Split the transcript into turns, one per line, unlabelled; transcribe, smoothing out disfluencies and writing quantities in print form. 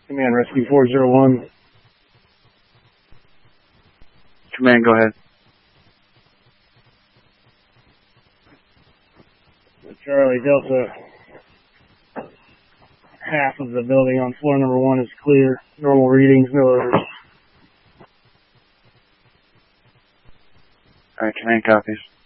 Command Rescue 401.
Command, go ahead.
Charlie Delta. Half of the building on floor number 1 is clear. Normal readings, no orders.
Alright, command copies.